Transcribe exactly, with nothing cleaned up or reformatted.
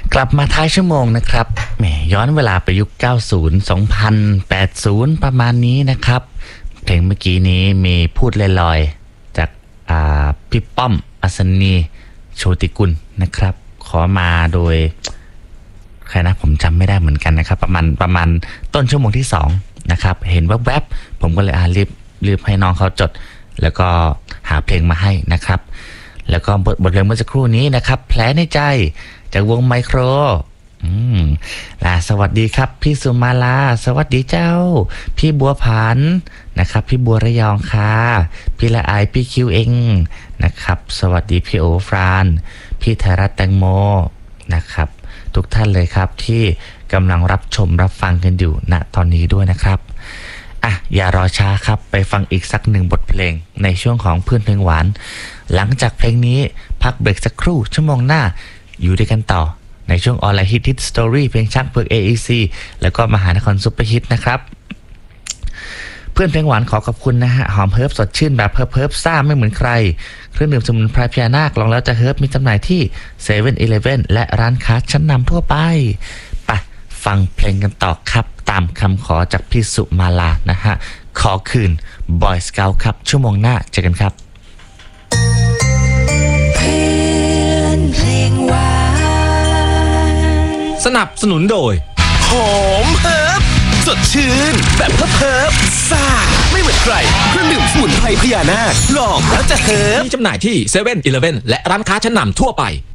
กลับมาท้ายชั่วโมงนะครับแหมย้อนเวลาไปยุคเก้าสิบ สองพัน แปดสิบประมาณนี้นะครับเพลงเมื่อกี้นี้มีพูดลอยๆจากอ่าพี่ป้อมอัศนีโชติกุลนะครับขอมาโดยใครนะผมจำไม่ได้เหมือนกันนะครับประมาณประมาณต้นชั่วโมงที่สองนะครับเห็นแวบๆผมก็เลยอ่ารีบรีบให้น้องเขาจดแล้วก็หาเพลงมาให้นะครับแล้วก็บทบทเพลงเมื่อสักครู่นี้นะครับแผลในใจจากวงไมโครอืมล่ะสวัสดีครับพี่สุมาลาสวัสดีเจ้าพี่บัวผันนะครับพี่บัวระยองค่ะพี่ละอายพี่คิวเองนะครับสวัสดีพี่โอฟรานพี่ไทยรัฐแตงโมนะครับทุกท่านเลยครับที่กำลังรับชมรับฟังกันอยู่ณตอนนี้ด้วยนะครับอ่ะอย่ารอช้าครับไปฟังอีกสักหนึ่งบทเพลงในช่วงของเพื่อนเพลงหวานหลังจากเพลงนี้พักเบรกสักครู่ชั่วโมงหน้าอยู่ด้วยกันต่อในช่วงออนไลน์ฮิตฮิตสตอรี่เพลงชักเผือก เอ อี ซี แล้วก็มหานครซุปเปอร์ฮิตนะครับเพื่อนเพลงหวานขอขอบคุณนะฮะหอมเฮิร์บสดชื่นแบบเฮิร์บเฮิร์บซ่าไม่เหมือนใครเครื่องดื่มสมุนไพรพญานาคลองแล้วจะเฮิร์บมีจำหน่ายที่เซเว่นอีเลฟเว่นและร้านค้าชั้นนำทั่วไปไปฟังเพลงกันต่อครับตามคำขอจากพี่สุมาลานะฮะขอคืนบอยสเกาต์ครับชั่วโมงหน้าเจอกันครับสนับสนุนโดยหอมเฮิร์บสดชื่นแบบเฮิร์บเฮิร์บซ่าไม่เหมือนใครเครื่องดื่มสมุนไพรพญานาคลองแล้วจะเฮิร์บมีจำหน่ายที่เซเว่นอีเลฟเว่นและร้านค้าชั้นนำทั่วไป